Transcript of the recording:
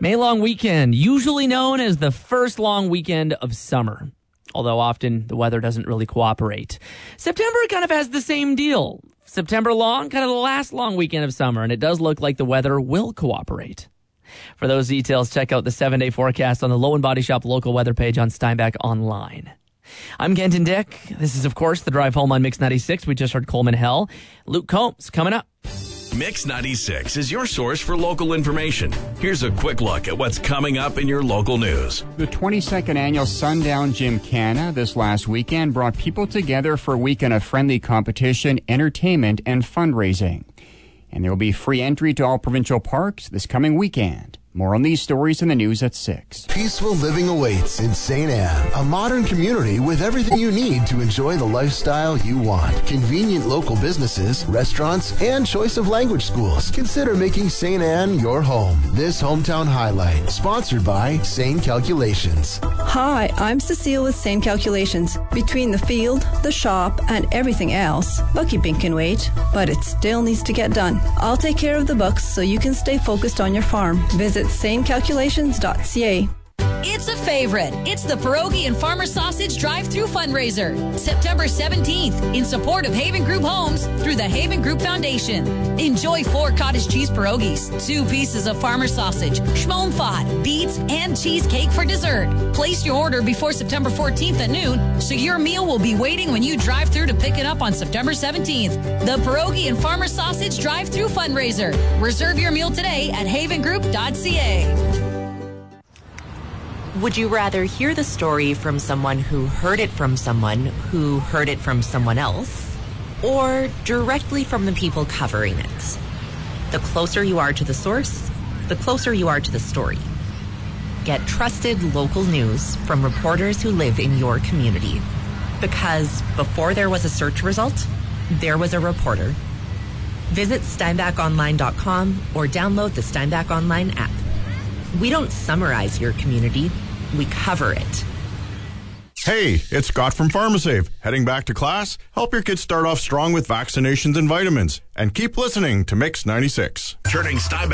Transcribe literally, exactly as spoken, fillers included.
May long weekend, usually known as the first long weekend of summer, although often the weather doesn't really cooperate. September kind of has the same deal. September long, kind of the last long weekend of summer, and it does look like the weather will cooperate. For those details, check out the seven-day forecast on the Low and Body Shop local weather page on Steinbach Online. I'm Kenton Dick. This is, of course, the Drive Home on Mix ninety-six. We just heard Coleman Hell. Luke Combs coming up. Mix ninety-six is your source for local information. Here's a quick look at what's coming up in your local news. The twenty-second annual Sundown Gymkhana this last weekend brought people together for a weekend of friendly competition, entertainment, and fundraising. And there will be free entry to all provincial parks this coming weekend. More on these stories in the news at six. Peaceful living awaits in Saint Anne, a modern community with everything you need to enjoy the lifestyle you want. Convenient local businesses, restaurants, and choice of language schools. Consider making Saint Anne your home. This Hometown Highlight, sponsored by Sane Calculations. Hi, I'm Cecile with Sane Calculations. Between the field, the shop, and everything else, bookkeeping can wait, but it still needs to get done. I'll take care of the books so you can stay focused on your farm. Visit sane calculations dot c a. It's a favorite. It's the Pierogi and Farmer Sausage Drive-Thru Fundraiser, September seventeenth, in support of Haven Group Homes through the Haven Group Foundation. Enjoy four cottage cheese pierogies, two pieces of farmer sausage, schmonfat, beets, and cheesecake for dessert. Place your order before September fourteenth at noon, so your meal will be waiting when you drive through to pick it up on September seventeenth. The Pierogi and Farmer Sausage Drive-Thru Fundraiser. Reserve your meal today at haven group dot c a. Would you rather hear the story from someone who heard it from someone who heard it from someone else, or directly from the people covering it? The closer you are to the source, the closer you are to the story. Get trusted local news from reporters who live in your community. Because before there was a search result, there was a reporter. Visit steinbach online dot com or download the Steinbach Online app. We don't summarize your community, we cover it. Hey, it's Scott from PharmaSave. Heading back to class? Help your kids start off strong with vaccinations and vitamins. And keep listening to Mix ninety-six. Turning Steinbach